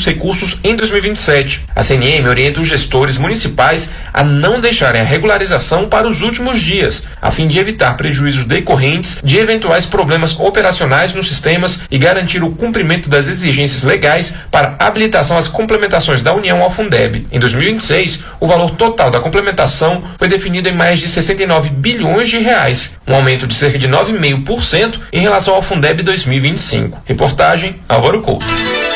dos recursos em 2027. A CNM orienta os gestores municipais a não deixarem a regularização para os últimos dias, a fim de evitar prejuízos decorrentes de eventuais problemas operacionais nos sistemas e garantir o cumprimento das exigências legais para habilitação às complementações da União ao Fundeb. Em 2026, o valor total da complementação foi definido em mais de 69 bilhões de reais, um aumento de cerca de 9,5% em relação ao Fundeb 2025. Reportagem Álvaro Couto.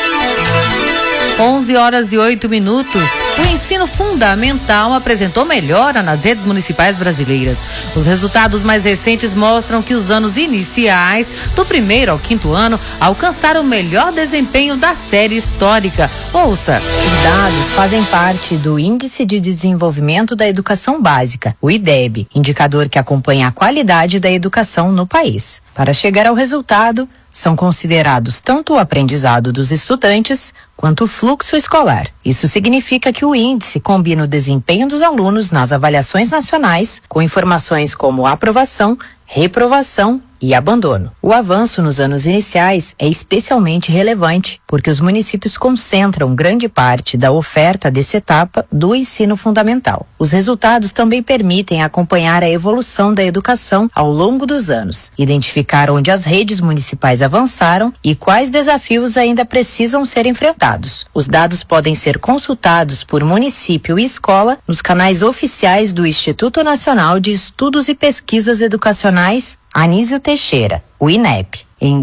11h08. O ensino fundamental apresentou melhora nas redes municipais brasileiras. Os resultados mais recentes mostram que os anos iniciais, do 1º ao 5º ano, alcançaram o melhor desempenho da série histórica. Ouça. Os dados fazem parte do Índice de Desenvolvimento da Educação Básica, o IDEB, indicador que acompanha a qualidade da educação no país. Para chegar ao resultado, são considerados tanto o aprendizado dos estudantes quanto o fluxo escolar. Isso significa que o índice combina o desempenho dos alunos nas avaliações nacionais com informações como aprovação, reprovação e abandono. O avanço nos anos iniciais é especialmente relevante porque os municípios concentram grande parte da oferta dessa etapa do ensino fundamental. Os resultados também permitem acompanhar a evolução da educação ao longo dos anos, identificar onde as redes municipais avançaram e quais desafios ainda precisam ser enfrentados. Os dados podem ser consultados por município e escola nos canais oficiais do Instituto Nacional de Estudos e Pesquisas Educacionais Anísio Teixeira, o INEP, em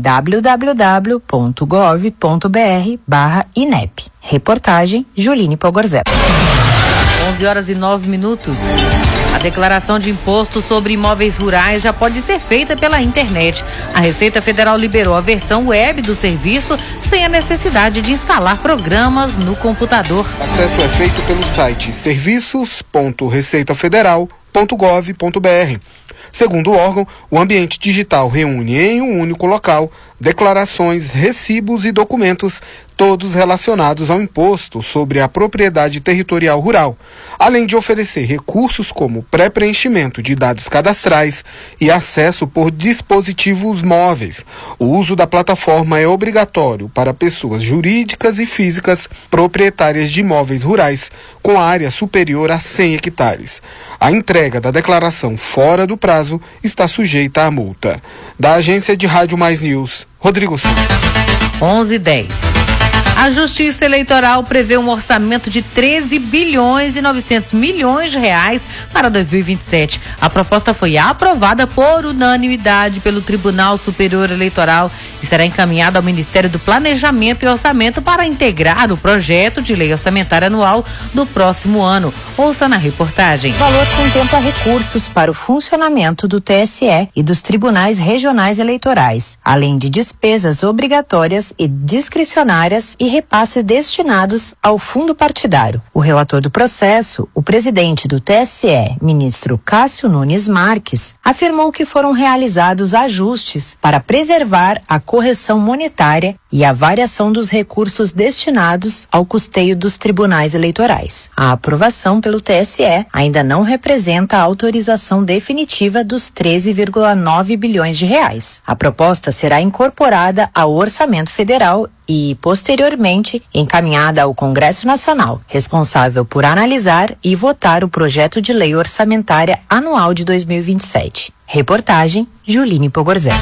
www.gov.br/INEP. Reportagem Juline Pogorzello. 11h09. A declaração de imposto sobre imóveis rurais já pode ser feita pela internet. A Receita Federal liberou a versão web do serviço sem a necessidade de instalar programas no computador. O acesso é feito pelo site serviços.receitafederal.gov.br. Segundo o órgão, o ambiente digital reúne em um único local declarações, recibos e documentos, todos relacionados ao imposto sobre a propriedade territorial rural, além de oferecer recursos como pré-preenchimento de dados cadastrais e acesso por dispositivos móveis. O uso da plataforma é obrigatório para pessoas jurídicas e físicas proprietárias de imóveis rurais com área superior a 100 hectares. A entrega da declaração fora do prazo está sujeita à multa. Da Agência de Rádio Mais News, Rodrigo Silva. 11h10. A Justiça Eleitoral prevê um orçamento de 13 bilhões e 900 milhões de reais para 2027. A proposta foi aprovada por unanimidade pelo Tribunal Superior Eleitoral e será encaminhada ao Ministério do Planejamento e Orçamento para integrar o projeto de lei orçamentária anual do próximo ano. Ouça na reportagem. O valor contempla recursos para o funcionamento do TSE e dos tribunais regionais eleitorais, além de despesas obrigatórias e discricionárias e repasses destinados ao fundo partidário. O relator do processo, o presidente do TSE, ministro Cássio Nunes Marques, afirmou que foram realizados ajustes para preservar a correção monetária e a variação dos recursos destinados ao custeio dos tribunais eleitorais. A aprovação pelo TSE ainda não representa a autorização definitiva dos 13,9 bilhões de reais. A proposta será incorporada ao orçamento federal e, posteriormente, encaminhada ao Congresso Nacional, responsável por analisar e votar o projeto de lei orçamentária anual de 2027. Reportagem Juline Pogorzello.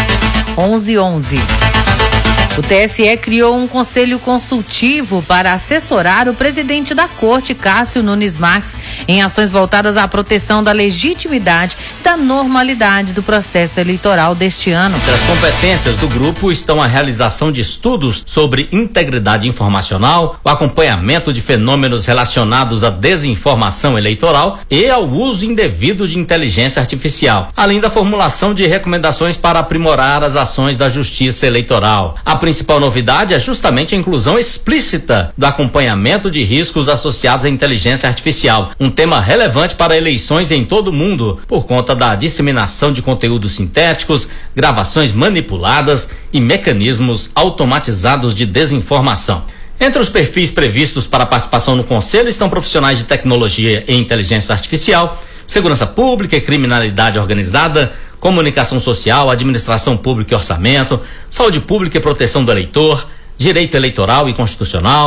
11h11. O TSE criou um conselho consultivo para assessorar o presidente da Corte, Cássio Nunes Marques, em ações voltadas à proteção da legitimidade e da normalidade do processo eleitoral deste ano. Entre as competências do grupo estão a realização de estudos sobre integridade informacional, o acompanhamento de fenômenos relacionados à desinformação eleitoral e ao uso indevido de inteligência artificial, além da formulação de recomendações para aprimorar as ações da Justiça Eleitoral. A principal novidade é justamente a inclusão explícita do acompanhamento de riscos associados à inteligência artificial, um tema relevante para eleições em todo o mundo, por conta da disseminação de conteúdos sintéticos, gravações manipuladas e mecanismos automatizados de desinformação. Entre os perfis previstos para a participação no Conselho estão profissionais de tecnologia e inteligência artificial, segurança pública e criminalidade organizada, comunicação social, administração pública e orçamento, saúde pública e proteção do eleitor, direito eleitoral e constitucional,